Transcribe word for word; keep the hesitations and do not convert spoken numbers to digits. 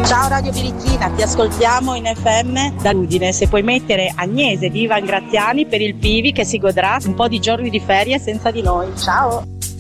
Ciao Radio Birichina, ti ascoltiamo in F M da Udine. Se puoi mettere Agnese di Ivan Graziani per il Pivi che si godrà un po' di giorni di ferie senza di noi. Ciao!